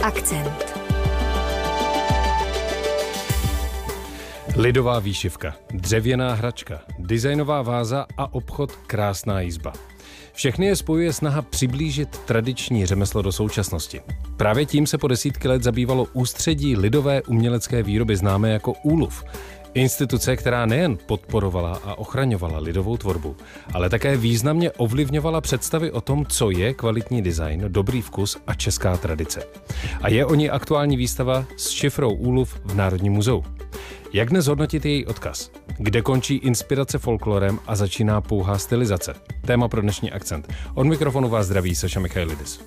Akcent. Lidová výšivka, dřevěná hračka, designová váza a obchod Krásná jizba. Všechny je spojuje snaha přiblížit tradiční řemeslo do současnosti. Právě tím se po desítky let zabývalo Ústředí lidové umělecké výroby známé jako ÚLUV. Instituce, která nejen podporovala a ochraňovala lidovou tvorbu, ale také významně ovlivňovala představy o tom, co je kvalitní design, dobrý vkus a česká tradice. A je o ní aktuální výstava s šifrou ÚLUV v Národním muzeu. Jak dnes hodnotit její odkaz? Kde končí inspirace folklorem a začíná pouhá stylizace? Téma pro dnešní Akcent. Od mikrofonu vás zdraví Saša Michailidis.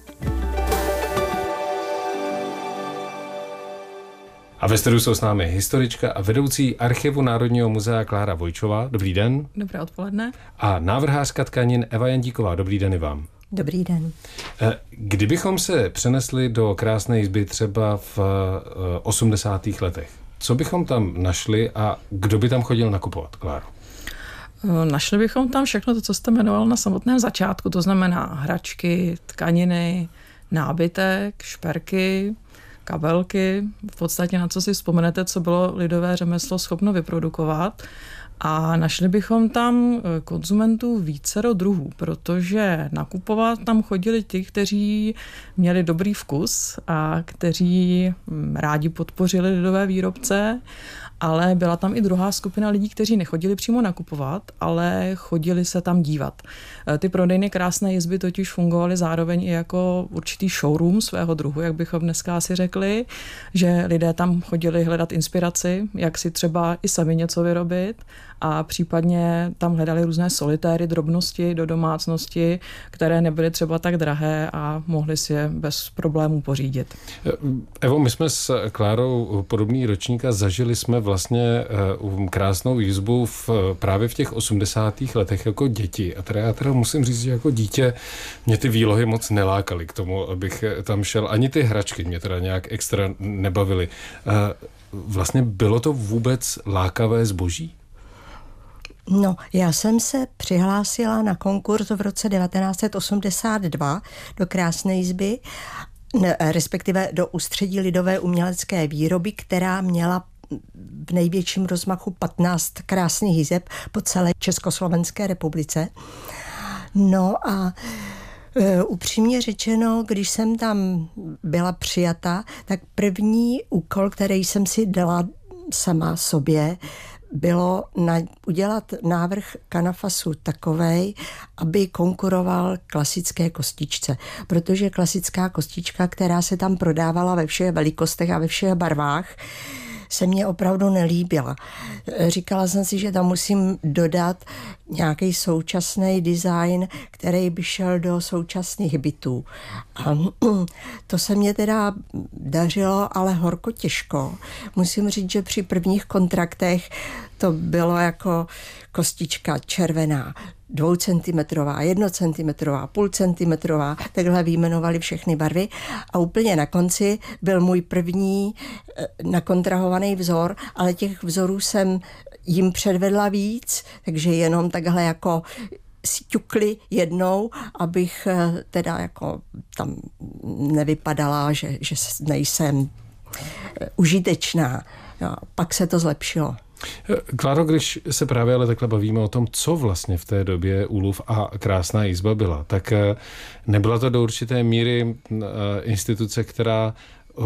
A ve studiu jsou s námi historička a vedoucí archivu Národního muzea Klára Vojčová. Dobrý den. Dobré odpoledne. A návrhářka tkanin Eva Jandíková. Dobrý den i vám. Dobrý den. Kdybychom se přenesli do Krásné jizby třeba v 80. letech, co bychom tam našli a kdo by tam chodil nakupovat, Kláro? Našli bychom tam všechno to, co jste jmenoval na samotném začátku, to znamená hračky, tkaniny, nábytek, šperky, kabelky, v podstatě na co si vzpomenete, co bylo lidové řemeslo schopno vyprodukovat. A našli bychom tam konzumentů vícero druhů, protože nakupovat tam chodili ti, kteří měli dobrý vkus a kteří rádi podpořili lidové výrobce, ale byla tam i druhá skupina lidí, kteří nechodili přímo nakupovat, ale chodili se tam dívat. Ty prodejny Krásné jizby totiž fungovaly zároveň i jako určitý showroom svého druhu, jak bychom dneska asi řekli, že lidé tam chodili hledat inspiraci, jak si třeba i sami něco vyrobit a případně tam hledali různé solitéry, drobnosti do domácnosti, které nebyly třeba tak drahé a mohli si je bez problémů pořídit. Evo, my jsme s Klárou podobný ročník a zažili jsme vlastně Krásnou jizbu právě v těch 80. letech jako děti. A já musím říct, že jako dítě mě ty výlohy moc nelákaly k tomu, abych tam šel. Ani ty hračky mě teda nějak extra nebavily. Vlastně bylo to vůbec lákavé zboží? No, já jsem se přihlásila na konkurs v roce 1982 do Krásné jizby, respektive do Ústředí lidové umělecké výroby, která měla v největším rozmachu 15 krásných jizeb po celé Československé republice. No a upřímně řečeno, když jsem tam byla přijata, tak první úkol, který jsem si dala sama sobě, bylo udělat návrh kanafasu takovej, aby konkuroval klasické kostičce. Protože klasická kostička, která se tam prodávala ve všech velikostech a ve všech barvách, se mně opravdu nelíbila. Říkala jsem si, že tam musím dodat nějaký současný design, který by šel do současných bytů. A to se mně teda dařilo, ale horko těžko. Musím říct, že při prvních kontraktech to bylo jako kostička červená, 2 centimetrová, 1 centimetrová, 0,5 centimetrová, takhle vyjmenovali všechny barvy a úplně na konci byl můj první nakontrahovaný vzor, ale těch vzorů jsem jim předvedla víc, takže jenom takhle jako si ťukli jednou, abych teda jako tam nevypadala, že nejsem užitečná. No, pak se to zlepšilo. Kláro, když se právě ale takhle bavíme o tom, co vlastně v té době ÚLUV a Krásná jizba byla, tak nebyla to do určité míry instituce, která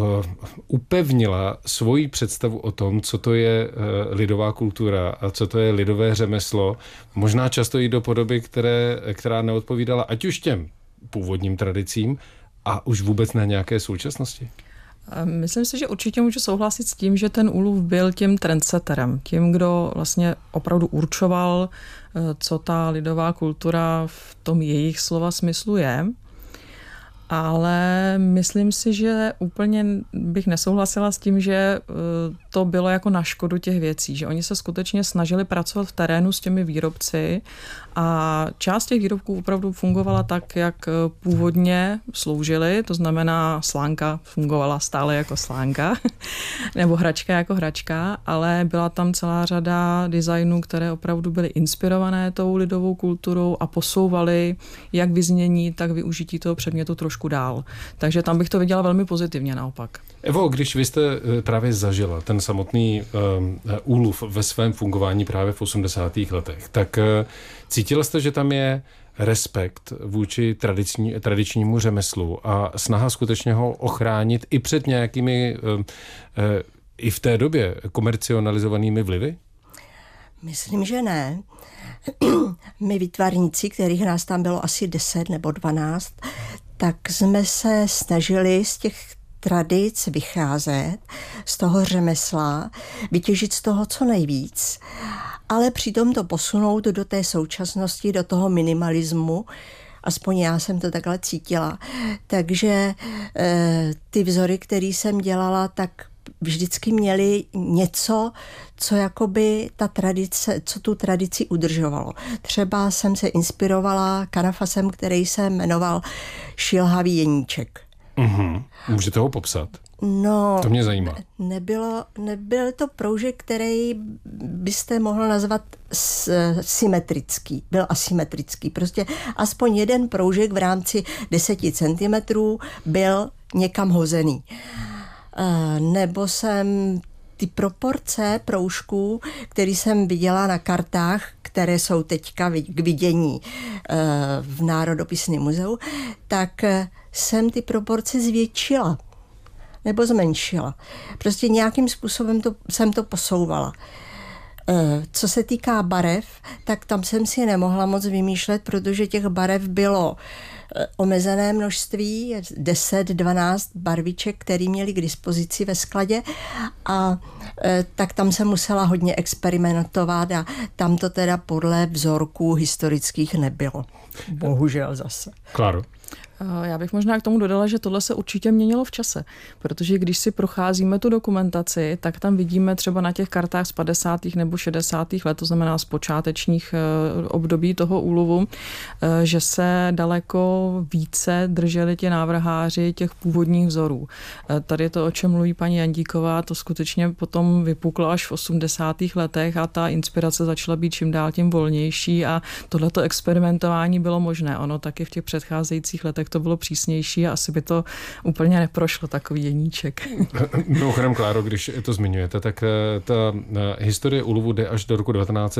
upevnila svoji představu o tom, co to je lidová kultura a co to je lidové řemeslo, možná často i do podoby, která neodpovídala ať už těm původním tradicím a už vůbec na nějaké současnosti? Myslím si, že určitě můžu souhlasit s tím, že ten ÚLUV byl tím trendsetterem, tím, kdo vlastně opravdu určoval, co ta lidová kultura v tom jejich slova smyslu je. Ale myslím si, že úplně bych nesouhlasila s tím, že to bylo jako na škodu těch věcí, že oni se skutečně snažili pracovat v terénu s těmi výrobci a část těch výrobků opravdu fungovala tak, jak původně sloužily, to znamená slánka fungovala stále jako slánka, nebo hračka jako hračka, ale byla tam celá řada designů, které opravdu byly inspirované tou lidovou kulturou a posouvaly jak vyznění, tak využití toho předmětu trošku dál. Takže tam bych to viděla velmi pozitivně naopak. Evo, když vy jste právě zažila ten samotný úlov ve svém fungování právě v 80. letech, tak cítila jste, že tam je respekt vůči tradičnímu řemeslu a snaha skutečně ho ochránit i před nějakými i v té době komercionalizovanými vlivy? Myslím, že ne. My výtvarníci, kterých nás tam bylo asi 10 nebo 12, tak jsme se snažili z těch tradic vycházet, z toho řemesla, vytěžit z toho co nejvíc, ale přitom to posunout do té současnosti, do toho minimalismu, aspoň já jsem to takhle cítila. Takže ty vzory, které jsem dělala, tak vždycky měli něco, co jakoby ta tradice, co tu tradici udržovalo. Třeba jsem se inspirovala kanafasem, který se jmenoval Šilhavý jeníček. Mm-hmm. Můžete ho popsat? No, to mě zajímá. Nebyl to proužek, který byste mohl nazvat symetrický. Byl asymetrický. Prostě aspoň jeden proužek v rámci 10 cm byl někam hozený. Nebo jsem ty proporce proužků, které jsem viděla na kartách, které jsou teďka k vidění v Národopisném muzeu, tak jsem ty proporce zvětšila nebo zmenšila. Prostě nějakým způsobem jsem to posouvala. Co se týká barev, tak tam jsem si nemohla moc vymýšlet, protože těch barev bylo omezené množství, 10-12 barviček, které měli k dispozici ve skladě a tak tam se musela hodně experimentovat a tam to teda podle vzorků historických nebylo. Bohužel zase. Kláro. Já bych možná k tomu dodala, že tohle se určitě měnilo v čase, protože když si procházíme tu dokumentaci, tak tam vidíme třeba na těch kartách z 50. nebo 60. let, to znamená z počátečních období toho úlovu, že se daleko více drželi ti návrháři těch původních vzorů. Tady to, o čem mluví paní Jandíková, to skutečně potom vypuklo až v 80. letech a ta inspirace začala být čím dál tím volnější a tohleto experimentování bylo možné. Ono taky v těch předcházejících letech to bylo přísnější a asi by to úplně neprošlo, takový jeníček. Mimochodem, Kláro, když to zmiňujete, tak ta historie úlovu jde až do roku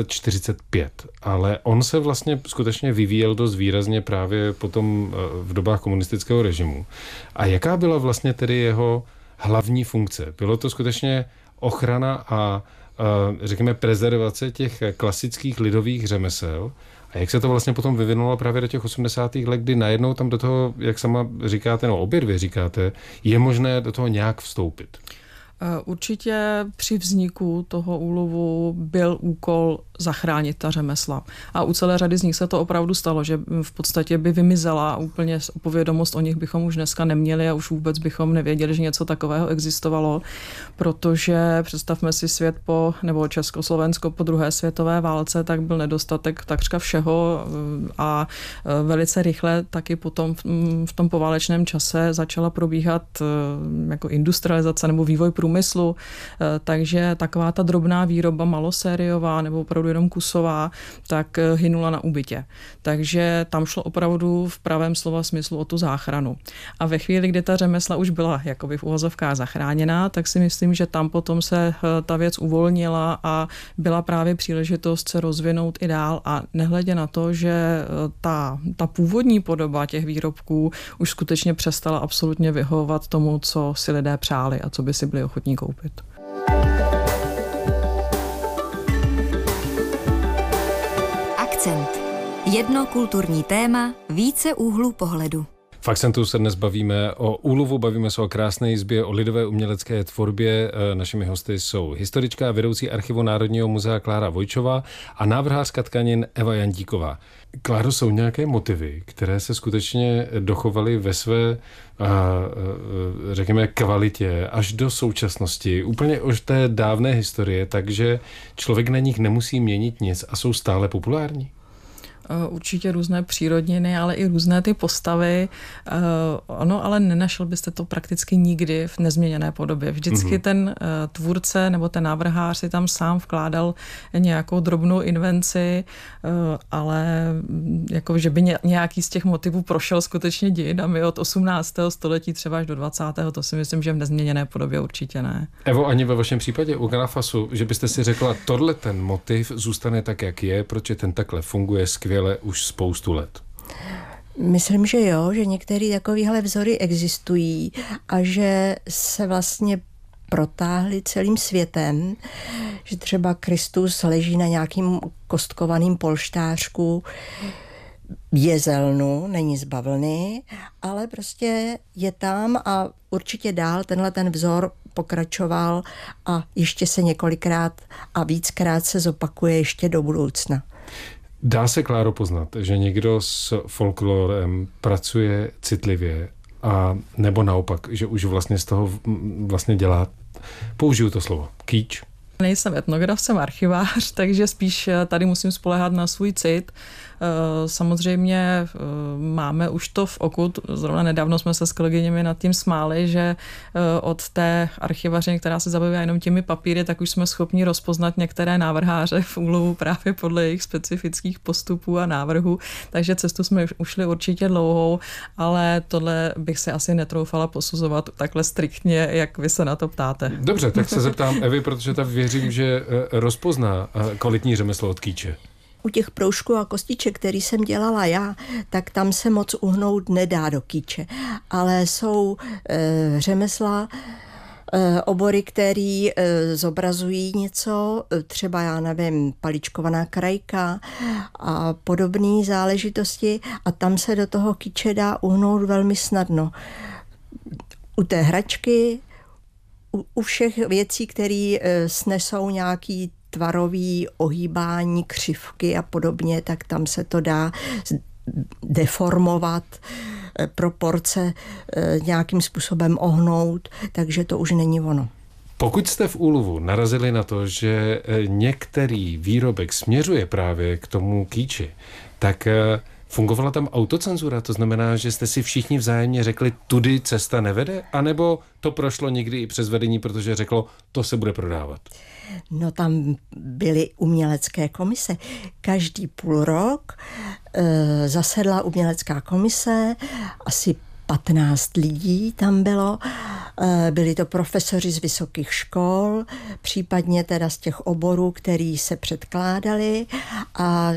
1945, ale on se vlastně skutečně vyvíjel dost výrazně právě potom v dobách komunistického režimu. A jaká byla vlastně tedy jeho hlavní funkce? Bylo to skutečně ochrana a řekněme prezervace těch klasických lidových řemesel? A jak se to vlastně potom vyvinulo právě do těch 80. let, kdy najednou tam do toho, jak sama říkáte, no obě dvě říkáte, je možné do toho nějak vstoupit? Určitě při vzniku toho úlovu byl úkol zachránit ta řemesla. A u celé řady z nich se to opravdu stalo, že v podstatě by vymizela úplně povědomost o nich bychom už dneska neměli a už vůbec bychom nevěděli, že něco takového existovalo, protože představme si svět nebo Československo po druhé světové válce, tak byl nedostatek takřka všeho a velice rychle taky potom v tom poválečném čase začala probíhat jako industrializace nebo vývoj průmyslu, takže taková ta drobná výroba malosériová nebo opravdu jenom kusová, tak hynula na úbytě. Takže tam šlo opravdu v pravém slova smyslu o tu záchranu. A ve chvíli, kdy ta řemesla už byla jakoby v uvozovkách zachráněná, tak si myslím, že tam potom se ta věc uvolnila a byla právě příležitost se rozvinout i dál a nehledě na to, že ta původní podoba těch výrobků už skutečně přestala absolutně vyhovovat tomu, co si lidé přáli a co by si byli ochotní koupit. Akcent. Jedno kulturní téma, více úhlů pohledu. V Akcentu se dnes bavíme o úlovu, bavíme se o krásné jizbě, o lidové umělecké tvorbě. Našimi hosty jsou historička a vedoucí archivu Národního muzea Klára Vojčová a návrhářka tkanin Eva Jandíková. Kláro, jsou nějaké motivy, které se skutečně dochovaly ve své, řekněme, kvalitě až do současnosti, úplně už té dávné historie, takže člověk na nich nemusí měnit nic a jsou stále populární? Určitě různé přírodniny, ale i různé ty postavy. Ono, ale nenašel byste to prakticky nikdy v nezměněné podobě. Vždycky ten tvůrce nebo ten návrhář si tam sám vkládal nějakou drobnou invenci, ale jako, že by nějaký z těch motivů prošel skutečně dějinami od 18. století třeba až do 20. To si myslím, že v nezměněné podobě určitě ne. Evo, ani ve vašem případě u Ganafasu, že byste si řekla, tohle ten motiv zůstane tak, jak je, protože ten takhle funguje skvěle už spoustu let. Myslím, že jo, že některé takovéhle vzory existují a že se vlastně protáhli celým světem, že třeba Kristus leží na nějakým kostkovaným polštářku jezelnu, není z bavlny, ale prostě je tam a určitě dál tenhle ten vzor pokračoval a ještě se několikrát a víckrát se zopakuje ještě do budoucna. Dá se, Kláro, poznat, že někdo s folklorem pracuje citlivě a nebo naopak, že už vlastně z toho vlastně dělá, použiju to slovo, kýč? Nejsem etnograf, jsem archivář, takže spíš tady musím spoléhat na svůj cit. Samozřejmě máme už to v oku, zrovna nedávno jsme se s kolegyněmi nad tím smáli, že od té archivařiny, která se zabývá jenom těmi papíry, tak už jsme schopni rozpoznat některé návrháře v úlohu právě podle jejich specifických postupů a návrhů, takže cestu jsme ušli určitě dlouhou, ale tohle bych se asi netroufala posuzovat takhle striktně, jak vy se na to ptáte. Dobře, tak se zeptám Evy, protože ta věřím, že rozpozná kvalitní řemeslo od kýče. U těch proužků a kostiček, který jsem dělala já, tak tam se moc uhnout nedá do kýče. Ale jsou řemesla, obory, které zobrazují něco, třeba, já nevím, paličkovaná krajka a podobné záležitosti a tam se do toho kýče dá uhnout velmi snadno. U té hračky, u všech věcí, které snesou nějaký tvarový ohýbání, křivky a podobně, tak tam se to dá deformovat, proporce nějakým způsobem ohnout, takže to už není ono. Pokud jste v úlovu narazili na to, že některý výrobek směřuje právě k tomu kýči, tak fungovala tam autocenzura? To znamená, že jste si všichni vzájemně řekli, tudy cesta nevede? A nebo to prošlo někdy i přes vedení, protože řeklo, to se bude prodávat? No tam byly umělecké komise. Každý půl rok zasedla umělecká komise, asi 15 lidí tam bylo. Byli to profesoři z vysokých škol, případně teda z těch oborů, který se předkládali a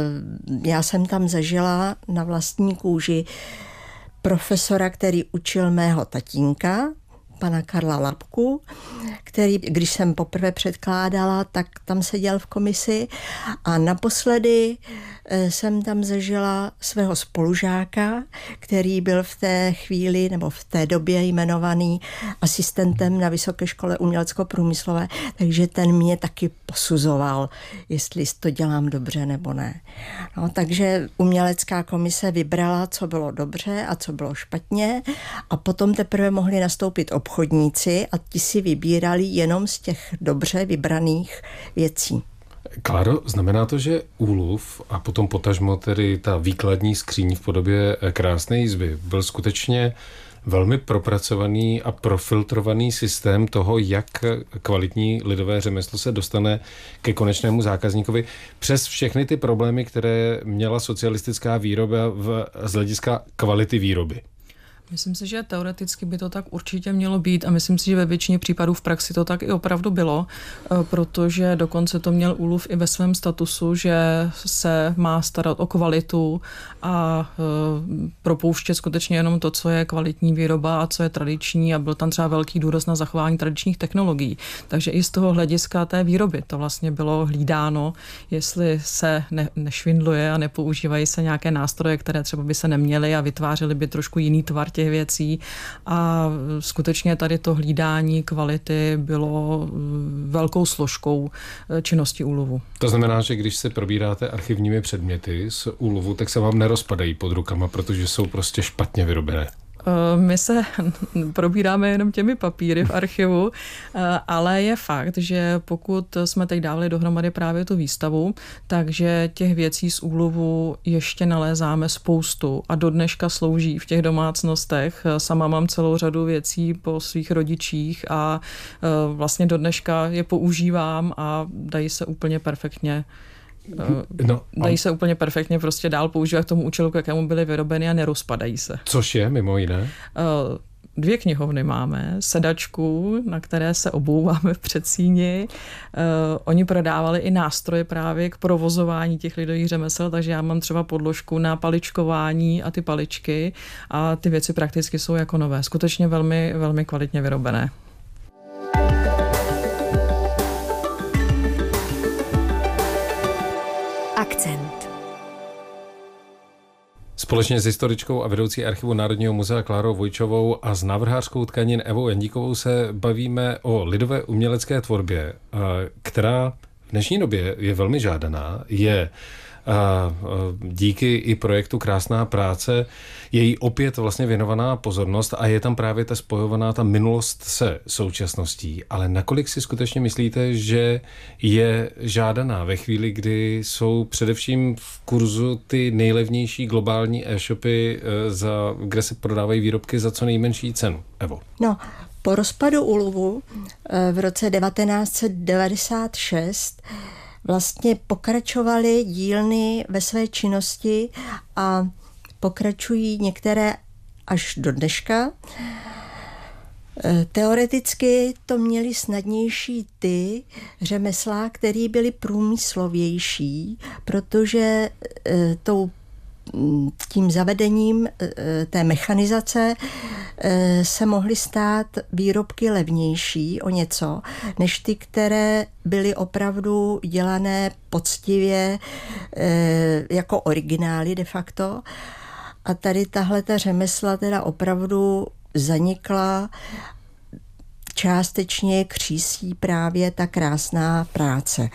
já jsem tam zažila na vlastní kůži profesora, který učil mého tatínka, pana Karla Lapku, který, když jsem poprvé předkládala, tak tam seděl v komisi a naposledy jsem tam zažila svého spolužáka, který byl v té chvíli nebo v té době jmenovaný asistentem na Vysoké škole umělecko-průmyslové, takže ten mě taky posuzoval, jestli to dělám dobře nebo ne. No, takže umělecká komise vybrala, co bylo dobře a co bylo špatně a potom teprve mohli nastoupit obchodníci a ti si vybírali jenom z těch dobře vybraných věcí. Kláro, znamená to, že úlov a potom potažmo tedy ta výkladní skříň v podobě krásné jizby byl skutečně velmi propracovaný a profiltrovaný systém toho, jak kvalitní lidové řemeslo se dostane ke konečnému zákazníkovi přes všechny ty problémy, které měla socialistická výroba z hlediska kvality výroby. Myslím si, že teoreticky by to tak určitě mělo být a myslím si, že ve většině případů v praxi to tak i opravdu bylo, protože dokonce to měl úlov i ve svém statusu, že se má starat o kvalitu a propouštět skutečně jenom to, co je kvalitní výroba a co je tradiční a byl tam třeba velký důraz na zachování tradičních technologií. Takže i z toho hlediska té výroby to vlastně bylo hlídáno, jestli se nešvindluje a nepoužívají se nějaké nástroje, které třeba by se neměly a vytvářely by trošku jiný tvar těch věcí a skutečně tady to hlídání kvality bylo velkou složkou činnosti úlovu. To znamená, že když se probíráte archivními předměty z úlovu, tak se vám nerozpadají pod rukama, protože jsou prostě špatně vyrobené. My se probíráme jenom těmi papíry v archivu, ale je fakt, že pokud jsme teď dávali dohromady právě tu výstavu, takže těch věcí z úlovu ještě nalézáme spoustu a do dneška slouží v těch domácnostech. Sama mám celou řadu věcí po svých rodičích a vlastně do dneška je používám a dají se úplně perfektně prostě dál používat k tomu účelu, k jakému byly vyrobeny a nerozpadají se. Což je mimo jiné? 2 knihovny máme, sedačku, na které se obouváme v předsíni. Oni prodávali i nástroje právě k provozování těch lidových řemesel, takže já mám třeba podložku na paličkování a ty paličky a ty věci prakticky jsou jako nové. Skutečně velmi, velmi kvalitně vyrobené. Akcent. Společně s historičkou a vedoucí archivu Národního muzea Klárou Vojčovou a s návrhářkou tkanin Evou Jandíkovou se bavíme o lidové umělecké tvorbě, která v dnešní době je velmi žádaná, je díky i projektu Krásná práce je jí opět vlastně věnovaná pozornost a je tam právě ta spojovaná ta minulost se současností. Ale nakolik si skutečně myslíte, že je žádaná ve chvíli, kdy jsou především v kurzu ty nejlevnější globální e-shopy, kde se prodávají výrobky za co nejmenší cenu? Evo. No, po rozpadu úlovu v roce 1996 vlastně pokračovaly dílny ve své činnosti a pokračují některé až do dneška. Teoreticky to měli snadnější ty řemesla, které byly průmyslovější, protože tím zavedením té mechanizace se mohly stát výrobky levnější o něco, než ty, které byly opravdu dělané poctivě jako originály de facto. A tady tahle ta řemesla teda opravdu zanikla, částečně křísí právě ta krásná práce.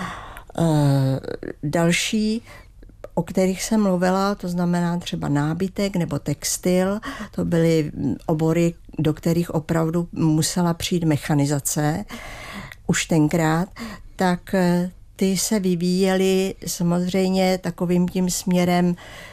Další, o kterých jsem mluvila, to znamená třeba nábytek nebo textil, to byly obory, do kterých opravdu musela přijít mechanizace už tenkrát, tak ty se vyvíjely samozřejmě takovým tím směrem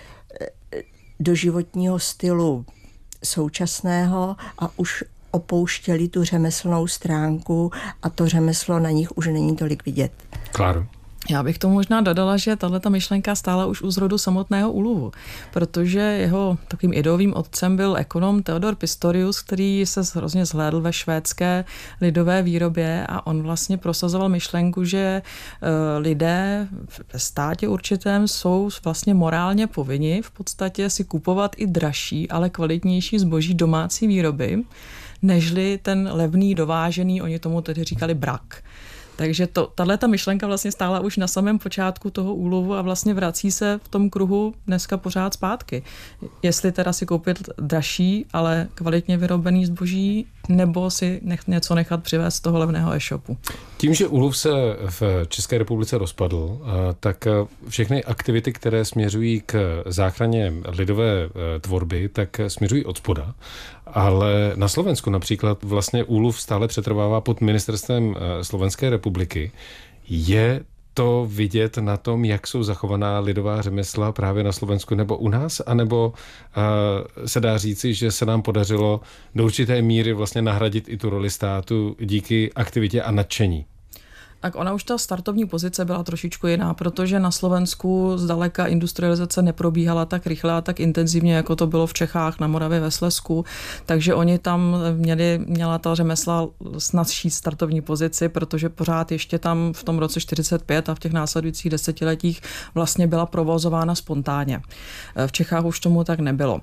do životního stylu současného a už opouštěli tu řemeslnou stránku a to řemeslo na nich už není tolik vidět. Kláro. Já bych to možná dodala, že tato myšlenka stála už u zrodu samotného úlovu, protože jeho takovým ideovým otcem byl ekonom Theodor Pistorius, který se hrozně zhlédl ve švédské lidové výrobě a on vlastně prosazoval myšlenku, že lidé ve státě určitém jsou vlastně morálně povinni v podstatě si kupovat i dražší, ale kvalitnější zboží domácí výroby, nežli ten levný dovážený, oni tomu tedy říkali brak. Takže tato myšlenka vlastně stála už na samém počátku toho úlovu a vlastně vrací se v tom kruhu dneska pořád zpátky. Jestli teda si koupit dražší, ale kvalitně vyrobený zboží, nebo si něco nechat přivést z toho levného e-shopu. Tím, že úlov se v České republice rozpadl, tak všechny aktivity, které směřují k záchraně lidové tvorby, tak směřují od spoda. Ale na Slovensku například vlastně úlov stále přetrvává pod ministerstvem Slovenské republiky. Je to vidět na tom, jak jsou zachovaná lidová řemesla právě na Slovensku nebo u nás, anebo se dá říci, že se nám podařilo do určité míry vlastně nahradit i tu roli státu díky aktivitě a nadšení? Tak ona už ta startovní pozice byla trošičku jiná, protože na Slovensku zdaleka industrializace neprobíhala tak rychle a tak intenzivně, jako to bylo v Čechách, na Moravě, ve Slezsku, takže oni tam měla ta řemesla snazší startovní pozici, protože pořád ještě tam v tom roce 45 a v těch následujících desetiletích vlastně byla provozována spontánně. V Čechách už tomu tak nebylo.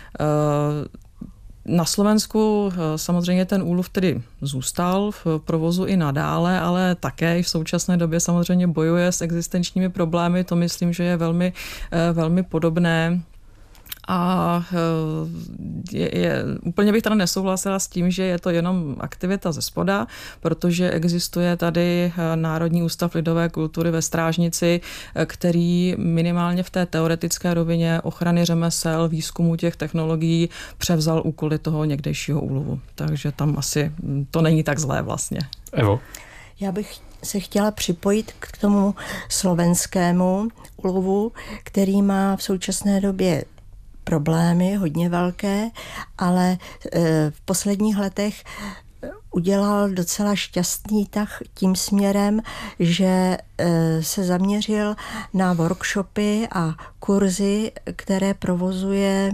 Na Slovensku samozřejmě ten úlov tedy zůstal v provozu i nadále, ale také i v současné době samozřejmě bojuje s existenčními problémy. To myslím, že je velmi, velmi podobné. A úplně bych teda nesouhlasila s tím, že je to jenom aktivita ze spoda, protože existuje tady Národní ústav lidové kultury ve Strážnici, který minimálně v té teoretické rovině ochrany řemesel, výzkumu těch technologií převzal úkoly toho někdejšího úlovu. Takže tam asi to není tak zlé vlastně. Evo? Já bych se chtěla připojit k tomu slovenskému úlovu, který má v současné době problémy hodně velké, ale v posledních letech udělal docela šťastný tah tím směrem, že se zaměřil na workshopy a kurzy, které provozuje,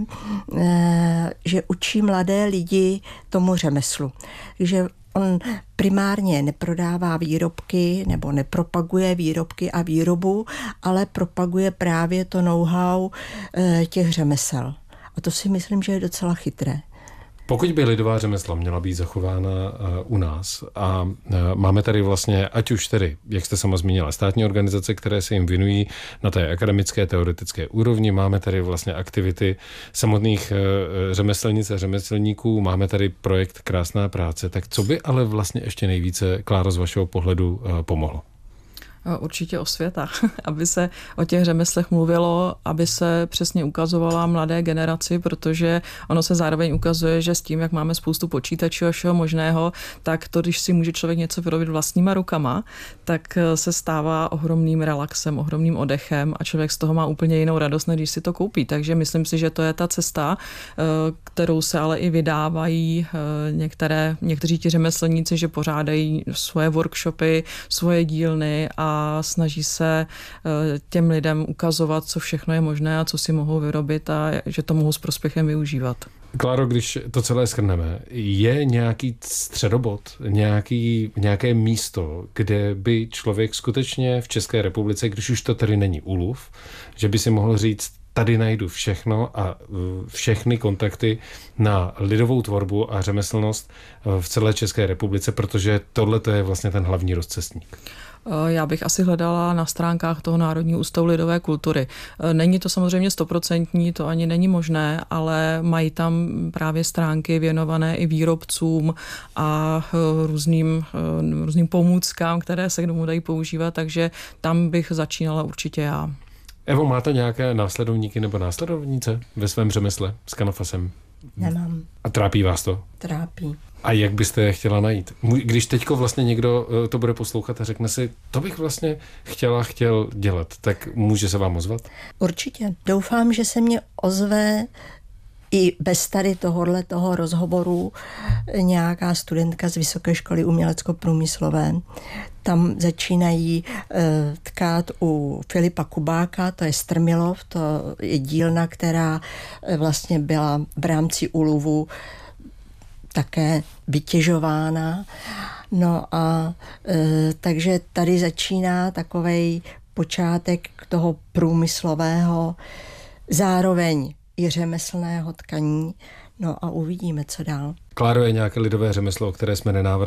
že učí mladé lidi tomu řemeslu. Takže on primárně neprodává výrobky nebo nepropaguje výrobky a výrobu, ale propaguje právě to know-how těch řemesel. A to si myslím, že je docela chytré. Pokud by lidová řemesla měla být zachována u nás a máme tady vlastně, ať už tedy, jak jste sama zmínila, státní organizace, které se jim věnují na té akademické, teoretické úrovni, máme tady vlastně aktivity samotných řemeslnic a řemeslníků, máme tady projekt Krásná práce, tak co by ale vlastně ještě nejvíce, Kláro, z vašeho pohledu pomohlo? Určitě osvěta, aby se o těch řemeslech mluvilo, aby se přesně ukazovala mladé generaci, protože ono se zároveň ukazuje, že s tím, jak máme spoustu počítačů a všeho možného, tak to, když si může člověk něco vyrobit vlastníma rukama, tak se stává ohromným relaxem, ohromným oddechem a člověk z toho má úplně jinou radost, než když si to koupí. Takže myslím si, že to je ta cesta, kterou se ale i vydávají někteří ti řemeslníci, že pořádají svoje workshopy, svoje dílny a snaží se těm lidem ukazovat, co všechno je možné a co si mohou vyrobit a že to mohou s prospěchem využívat. Kláro, když to celé shrneme, je nějaký středobod, nějaké místo, kde by člověk skutečně v České republice, když už to tedy není úlov, že by si mohl říct, tady najdu všechno a všechny kontakty na lidovou tvorbu a řemeslnost v celé České republice, protože tohle je vlastně ten hlavní rozcestník. Já bych asi hledala na stránkách toho Národního ústavu lidové kultury. Není to samozřejmě 100%, to ani není možné, ale mají tam právě stránky věnované i výrobcům a různým pomůckám, které se k tomu dají používat, takže tam bych začínala určitě já. Evo, máte nějaké následovníky nebo následovnice ve svém řemesle s kanafasem? Nemám. A trápí vás to? Trápí. A jak byste je chtěla najít? Když teďko vlastně někdo to bude poslouchat a řekne si, to bych vlastně chtěl dělat, tak může se vám ozvat? Určitě. Doufám, že se mě ozve i bez tady toho rozhovoru nějaká studentka z Vysoké školy umělecko-průmyslové. Tam začínají tkát u Filipa Kubáka, to je Strmilov, to je dílna, která vlastně byla v rámci úlovu také vytěžována. No a takže tady začíná takovej počátek toho průmyslového, zároveň i řemeslného tkaní. No a uvidíme, co dál. Kláro, je nějaké lidové řemeslo, o které jsme nenávrhli?